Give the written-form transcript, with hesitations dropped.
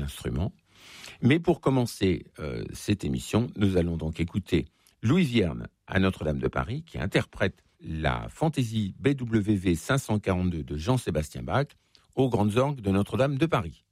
instrument. Mais pour commencer cette émission, nous allons donc écouter Louis Vierne à Notre-Dame de Paris, qui interprète la fantaisie BWV 542 de Jean-Sébastien Bach aux Grandes Orgues de Notre-Dame de Paris.